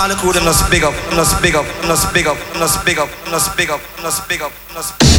all the crew them just big up, just big up, just big up, just big up, just big up, just big up, just big up.